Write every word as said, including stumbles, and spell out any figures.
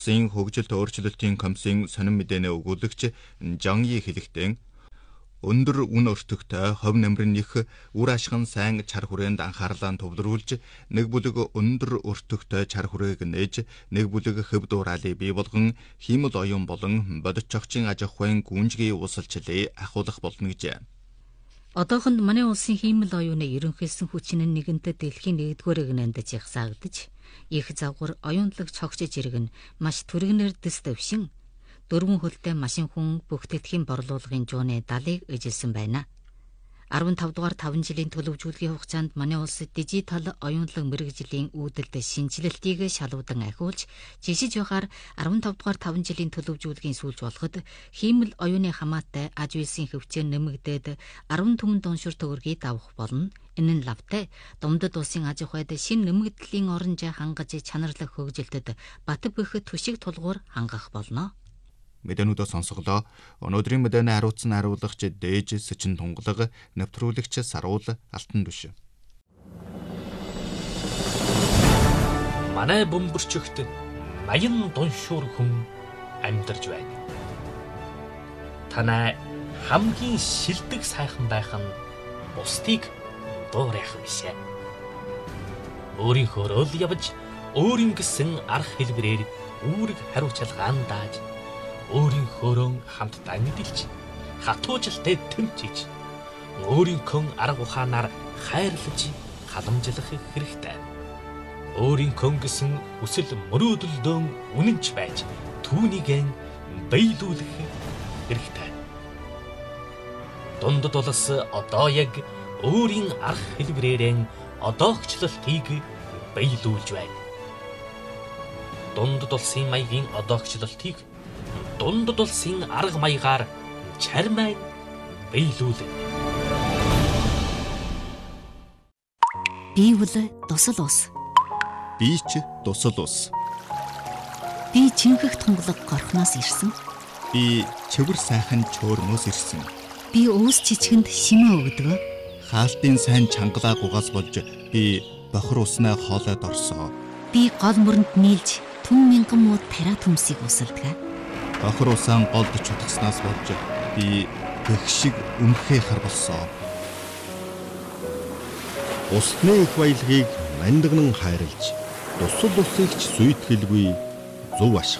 Улсын хөгжилт өөрчлөлтийн комиссийн сонин мэдээлэл өгүүлэгч Жан Yi хэлэхдээ өндөр үн өртөгтэй хувь нэмрийн их үр ашигын сайн чар хүрээнд анхаарлаа төвлөрүүлж нэг бүлэг өндөр өртөгтэй чар хүрээг нээж нэг бүлэг хөв дуурайлыг бий болгон хиймэл оюун болон бодит чогчийн аж ахуйн гүнжгий уусалчлалыг ахуулах болно гэжээ. Одоохонд манай улсын хиймэл оюуны ерөнхийлсөн хүчин нь нэгэнтээ дэлхийн нэгдүгээр эгнээнд жагсаагдаж, их завгар оюунлаг цогчж иргэн маш түргэнээр дэс дэвшин дөрвөн хөлтэй машин хүн бүх тэтгэхийн борлуулгын жууны далыг эжилсэн байна. арван тав дугаар таван жилийн төлөвжүүлгийн хугацаанд манай улсад дижитал оюунлаг мэргэжлийн үүдэлд шинжилэлтийг шалуудан ахиулж, жишиж байгаар арван тав дугаар таван жилийн төлөвжүүлгийн сүүлж болоход хиймэл оюуны хамаатай аж үйлсийн хөвчөө нэмэгдээд арван түмэн дуншир төгрөгийг давах болно. Энэ нь лавтай Думдад улсын аж ахуйд шин нэмэгдлийн оронжоо хангаж чанарлах хөгжилтэд бат бөх түшиг тулгуур хангах болно. Мэдээнүүдээ сонсголоо. Өнөөдрийн мэдээний хариуцсан хариулагч Дээж Сэчин Тунгалаг, нэвтрүүлэгч Саруул Алтан Түш. Манай бөмбөрчөгт наян дуншуур хүн амьдарч байна. Танай хамгийн шилдэг сайхан байх нь бусдыг дуурайх бишээ. Өөрийнхөө л явж, өөрийн гэсэн арга хэлбэрээр үүрэг хариуцлагаан дааж, өөрийнхөөрөө хамтдаа мэдэлж, хатуужилтай тэмцэж, өөрийнхөө арга ухаанаар хайрлаж, халамжлах хэрэгтэй. Өөрийнхөө гэсэн хүсэл мөрөөдөлдөө үнэнч байж, түүнийг биелүүлэх хэрэгтэй. Дундад улс одоо яг өөрийн арга хэлбэрээр одоогчлолтыг биелүүлж байна. Дундад улсын маягийн одоогчлолтыг дундад улсын арга маягаар чармай биелүүлнэ. Би бол дусал ус. Би ч дусал ус. Би чингэх тунгалаг горхноос ирсэн. Би чивэр сайхан чөөрмөөс ирсэн. Би өөс чичгэнд шимээ өгдөг. Хаалтын сайн чангалаа гугаас болж би бохор уснаа хоолойд орсоо. Би гол мөрөнд нийлж түн мянган мууд тараа төмсийг усалдаг. Бохор усаан голд чутгаснаас болж би гэх шиг өмхөө хар болсоо. Усны их баялагийг мандагнан хайрлж, дусал усыг ч сүйтгэлгүй зөв ашиглах.